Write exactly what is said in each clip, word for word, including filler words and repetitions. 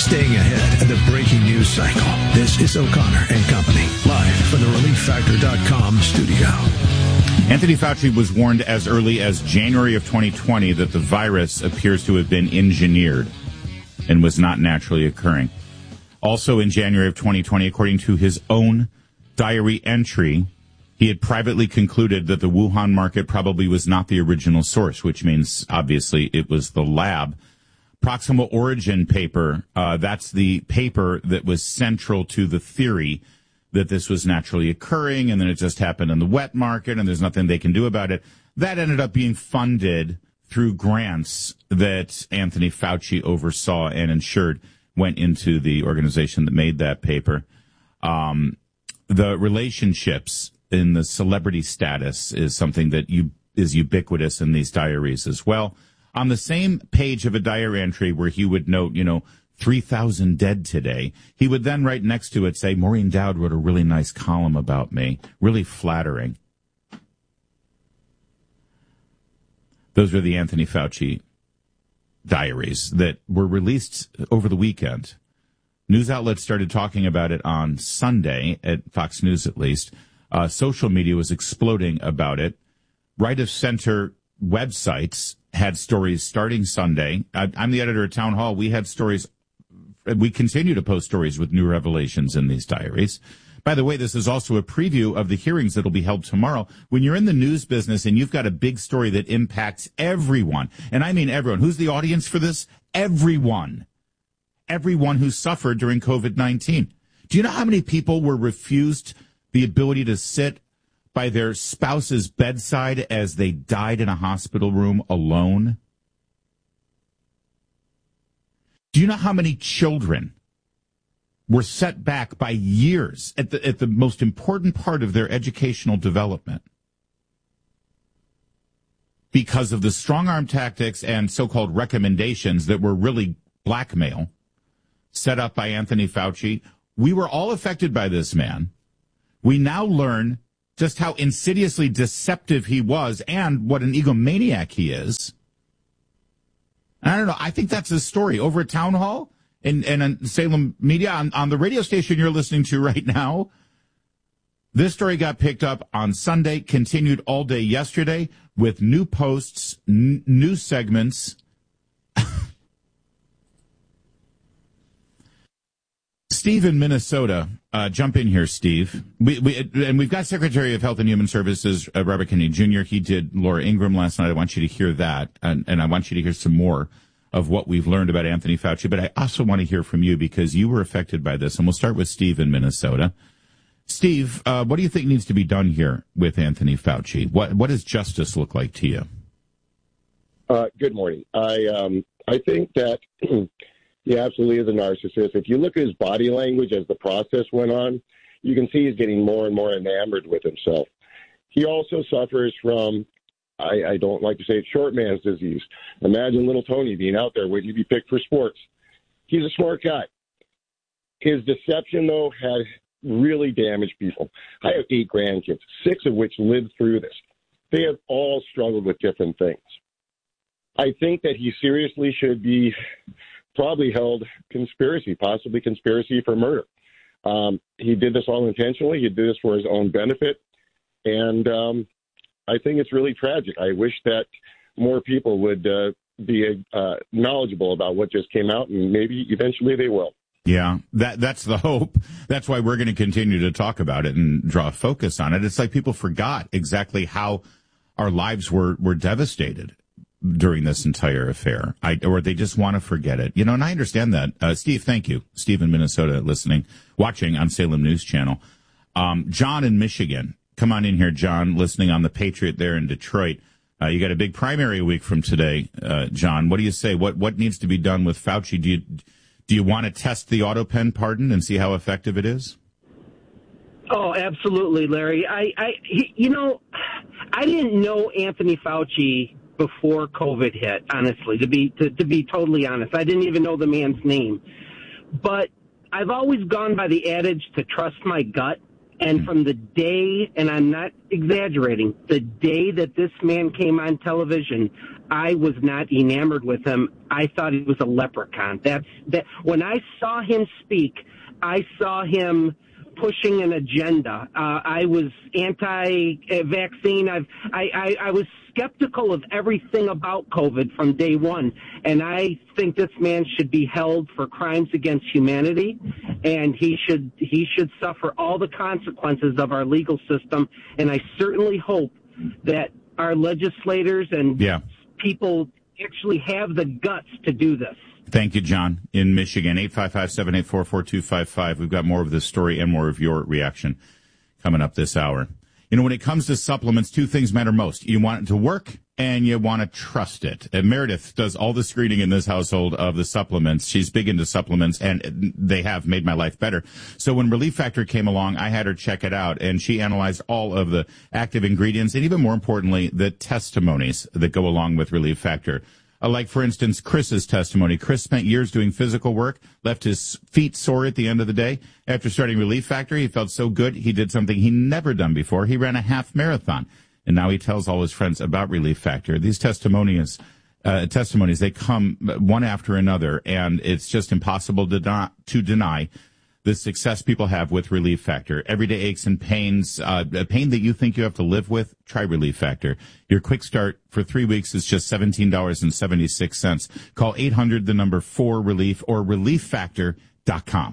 Staying ahead of the breaking news cycle. This is O'Connor and Company, live from the relief factor dot com studio. Anthony Fauci was warned as early as January of twenty twenty that the virus appears to have been engineered and was not naturally occurring. Also in January of twenty twenty, according to his own diary entry, he had privately concluded that the Wuhan market probably was not the original source, which means obviously it was the lab. Proximal origin paper, uh, that's the paper that was central to the theory that this was naturally occurring, and then it just happened in the wet market, and there's nothing they can do about it. That ended up being funded through grants that Anthony Fauci oversaw and ensured went into the organization that made that paper. Um, the relationships in the celebrity status is something that you, is ubiquitous in these diaries as well. On the same page of a diary entry where he would note, you know, three thousand dead today, he would then right next to it say, Maureen Dowd wrote a really nice column about me, really flattering. Those are the Anthony Fauci diaries that were released over the weekend. News outlets started talking about it on Sunday, at Fox News at least. Uh, social media was exploding about it. Right of center websites had stories starting Sunday. I, I'm the editor at Town Hall. We had stories. We continue to post stories with new revelations in these diaries. By the way, this is also a preview of the hearings that will be held tomorrow. When you're in the news business and you've got a big story that impacts everyone, and I mean everyone, who's the audience for this? Everyone. Everyone who suffered during COVID nineteen. Do you know how many people were refused the ability to sit by their spouse's bedside as they died in a hospital room alone? Do you know how many children were set back by years at the at the most important part of their educational development because of the strong-arm tactics and so-called recommendations that were really blackmail set up by Anthony Fauci? We were all affected by this man. We now learn just how insidiously deceptive he was and what an egomaniac he is. I don't know. I think that's his story. Over at Town Hall and, and on Salem Media, on, on the radio station you're listening to right now, this story got picked up on Sunday, continued all day yesterday with new posts, n- new segments. Steve in Minnesota, uh, jump in here, Steve. We, we, and we've got Secretary of Health and Human Services, uh, Robert Kennedy Junior He did Laura Ingraham last night. I want you to hear that, and, and I want you to hear some more of what we've learned about Anthony Fauci. But I also want to hear from you because you were affected by this. And we'll start with Steve in Minnesota. Steve, uh, what do you think needs to be done here with Anthony Fauci? What what does justice look like to you? Uh, good morning. I um, I think that he absolutely is a narcissist. If you look at his body language as the process went on, you can see he's getting more and more enamored with himself. He also suffers from, I, I don't like to say it, short man's disease. Imagine little Tony being out there waiting to be picked for sports. He's a smart guy. His deception, though, has really damaged people. I have eight grandkids, six of which lived through this. They have all struggled with different things. I think that he seriously should be probably held conspiracy, possibly conspiracy for murder. Um, he did this all intentionally. He did this for his own benefit. And um, I think it's really tragic. I wish that more people would uh, be uh, knowledgeable about what just came out, and maybe eventually they will. Yeah, that that's the hope. That's why we're going to continue to talk about it and draw focus on it. It's like people forgot exactly how our lives were, were devastated during this entire affair, I, or they just want to forget it. You know, and I understand that. Uh, Steve, thank you. Steve in Minnesota listening, watching on Salem News Channel. Um, John in Michigan. Come on in here, John, listening on the Patriot there in Detroit. Uh, you got a big primary week from today, uh, John. What do you say? What what needs to be done with Fauci? Do you do you want to test the auto pen pardon and see how effective it is? Oh, absolutely, Larry. I, I he, you know, I didn't know Anthony Fauci before COVID hit, honestly, to be to, to be totally honest. I didn't even know the man's name. But I've always gone by the adage to trust my gut. And from the day, and I'm not exaggerating, the day that this man came on television, I was not enamored with him. I thought he was a leprechaun. That's that. When I saw him speak, I saw him pushing an agenda. Uh, I was anti-vaccine. I've, I, I, I was skeptical of everything about COVID from day one. And I think this man should be held for crimes against humanity, and he should, he should suffer all the consequences of our legal system. And I certainly hope that our legislators and yeah. people actually have the guts to do this. Thank you, John, in Michigan. eight five five, seven eight four, four two five five. We've got more of this story and more of your reaction coming up this hour. You know, when it comes to supplements, two things matter most. You want it to work, and you want to trust it. And Meredith does all the screening in this household of the supplements. She's big into supplements, and they have made my life better. So when Relief Factor came along, I had her check it out, and she analyzed all of the active ingredients and, even more importantly, the testimonies that go along with Relief Factor. Uh, like, for instance, Chris's testimony. Chris spent years doing physical work, left his feet sore at the end of the day. After starting Relief Factor, he felt so good, he did something he never done before. He ran a half marathon, and now he tells all his friends about Relief Factor. These testimonies, uh, testimonies, they come one after another, and it's just impossible to, not, to deny the success people have with Relief Factor. Everyday aches and pains, uh, a pain that you think you have to live with, try Relief Factor. Your quick start for three weeks is just seventeen dollars and seventy-six cents. Call eight hundred, the number four relief, or relief factor dot com.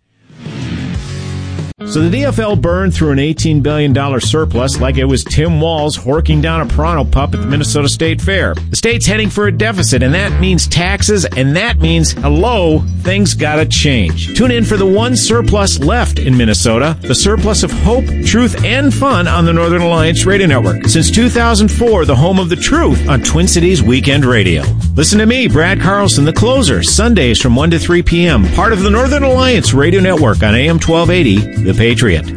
So the D F L burned through an eighteen billion dollars surplus like it was Tim Walz horking down a Pronto pup at the Minnesota State Fair. The state's heading for a deficit, and that means taxes, and that means, hello, things gotta change. Tune in for the one surplus left in Minnesota, the surplus of hope, truth, and fun on the Northern Alliance Radio Network. Since two thousand four, the home of the truth on Twin Cities Weekend Radio. Listen to me, Brad Carlson, the closer, Sundays from one to three p.m., part of the Northern Alliance Radio Network on A M twelve eighty, The Patriot.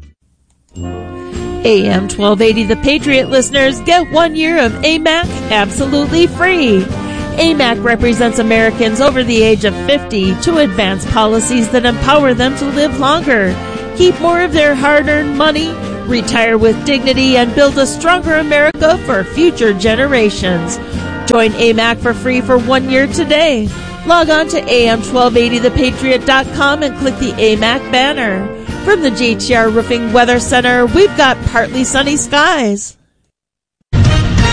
A M twelve eighty The Patriot listeners, get one year of A M A C absolutely free. A M A C represents Americans over the age of fifty to advance policies that empower them to live longer, keep more of their hard-earned money, retire with dignity, and build a stronger America for future generations. Join A M A C for free for one year today. Log on to A M twelve eighty the patriot dot com and click the A M A C banner. From the J T R Roofing Weather Center, we've got partly sunny skies. With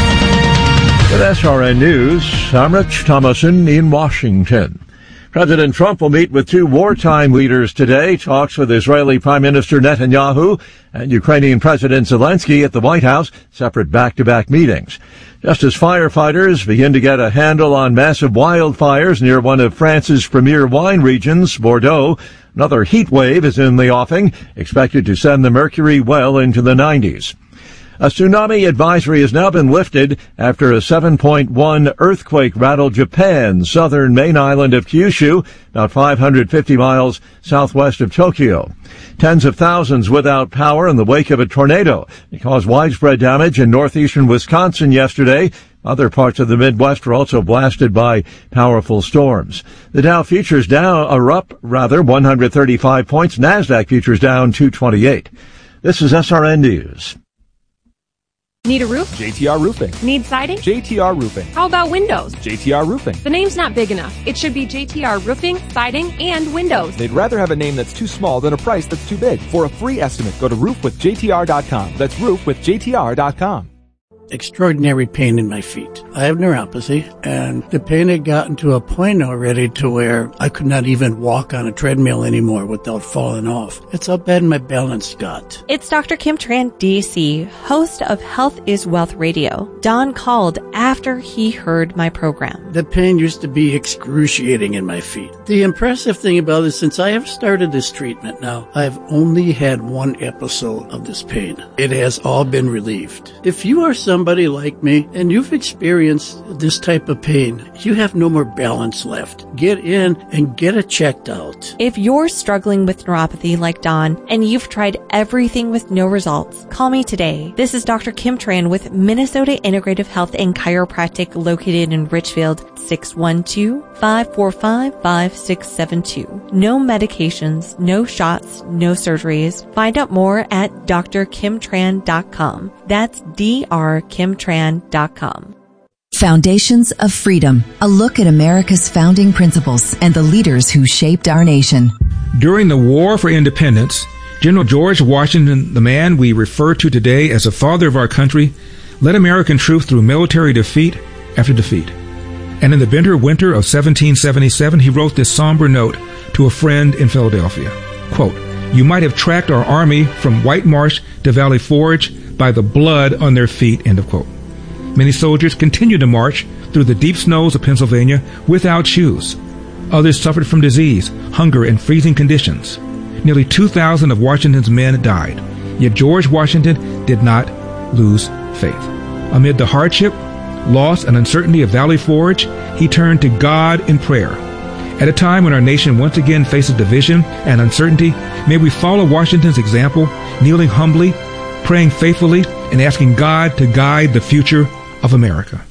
S R N News, I'm Rich Thomason in Washington. President Trump will meet with two wartime leaders today. Talks with Israeli Prime Minister Netanyahu and Ukrainian President Zelensky at the White House, separate back-to-back meetings. Just as firefighters begin to get a handle on massive wildfires near one of France's premier wine regions, Bordeaux, another heat wave is in the offing, expected to send the mercury well into the nineties. A tsunami advisory has now been lifted after a seven point one earthquake rattled Japan's southern main island of Kyushu, about five hundred fifty miles southwest of Tokyo. Tens of thousands without power in the wake of a tornado. It caused widespread damage in northeastern Wisconsin yesterday. Other parts of the Midwest were also blasted by powerful storms. The Dow futures down, are up, rather, one hundred thirty-five points. NASDAQ futures down two twenty-eight. This is S R N News. Need a roof? J T R Roofing. Need siding? J T R Roofing. How about windows? J T R Roofing. The name's not big enough. It should be J T R Roofing, Siding, and Windows. They'd rather have a name that's too small than a price that's too big. For a free estimate, go to roof with J T R dot com. That's roof with J T R dot com. Extraordinary pain in my feet. I have neuropathy, and the pain had gotten to a point already to where I could not even walk on a treadmill anymore without falling off. That's how bad my balance got. It's Doctor Kim Tran, D C, host of Health is Wealth Radio. Don called after he heard my program. The pain used to be excruciating in my feet. The impressive thing about it, since I have started this treatment now, I've only had one episode of this pain. It has all been relieved. If you are some somebody like me and you've experienced this type of pain, you have no more balance left. Get in and get it checked out. If you're struggling with neuropathy like Don and you've tried everything with no results, call me today. This is Doctor Kim Tran with Minnesota Integrative Health and Chiropractic located in Richfield, six one two, five four five, five six seven two. No medications, no shots, no surgeries. Find out more at d r kim tran dot com. That's d r kim tran dot com. Foundations of Freedom, a look at America's founding principles and the leaders who shaped our nation. During the War for Independence, General George Washington, the man we refer to today as the father of our country, led American troops through military defeat after defeat. And in the bitter winter of seventeen seventy-seven, he wrote this somber note to a friend in Philadelphia. Quote, "You might have tracked our army from White Marsh to Valley Forge by the blood on their feet," end of quote. Many soldiers continued to march through the deep snows of Pennsylvania without shoes. Others suffered from disease, hunger, and freezing conditions. Nearly two thousand of Washington's men died. Yet George Washington did not lose faith. Amid the hardship, loss, and uncertainty of Valley Forge, he turned to God in prayer. At a time when our nation once again faces division and uncertainty, may we follow Washington's example, kneeling humbly, praying faithfully, and asking God to guide the future of America.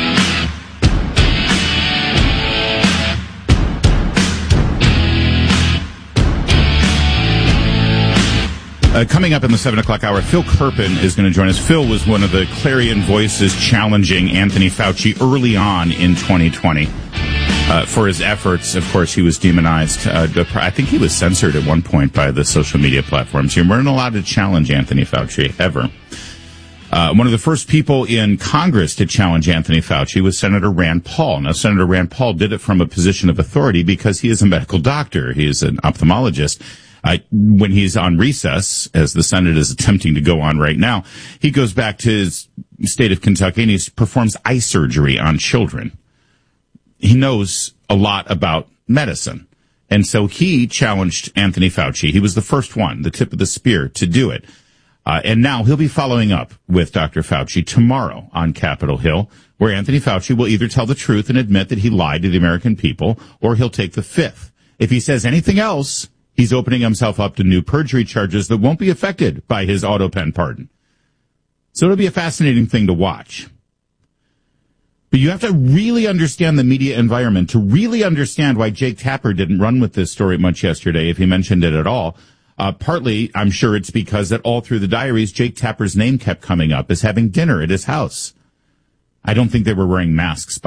Uh, coming up in the seven o'clock hour, Phil Kerpen is going to join us. Phil was one of the clarion voices challenging Anthony Fauci early on in twenty twenty uh, for his efforts. Of course, he was demonized. Uh, I think he was censored at one point by the social media platforms. You weren't allowed to challenge Anthony Fauci, ever. Uh, one of the first people in Congress to challenge Anthony Fauci was Senator Rand Paul. Now, Senator Rand Paul did it from a position of authority because he is a medical doctor. He is an ophthalmologist. Uh, when he's on recess, as the Senate is attempting to go on right now, he goes back to his state of Kentucky and he performs eye surgery on children. He knows a lot about medicine. And so he challenged Anthony Fauci. He was the first one, the tip of the spear, to do it. Uh, and now he'll be following up with Doctor Fauci tomorrow on Capitol Hill, where Anthony Fauci will either tell the truth and admit that he lied to the American people, or he'll take the fifth. If he says anything else, he's opening himself up to new perjury charges that won't be affected by his auto pen pardon. So it'll be a fascinating thing to watch. But you have to really understand the media environment to really understand why Jake Tapper didn't run with this story much yesterday, if he mentioned it at all. Uh, partly, I'm sure it's because that all through the diaries, Jake Tapper's name kept coming up as having dinner at his house. I don't think they were wearing masks, by